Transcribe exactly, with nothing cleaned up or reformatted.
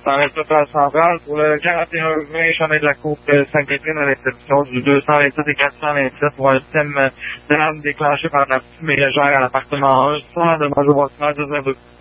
dans la totale centrale. Pour le quarante et un vingt, j'en ai de la Coupe Sainte-Catherine à l'exception du deux cent vingt-sept et quatre cent vingt-sept pour un système d'alarme déclenché par la petite mais légère à l'appartement un, sans dommage au bâtiment deux zéro deux.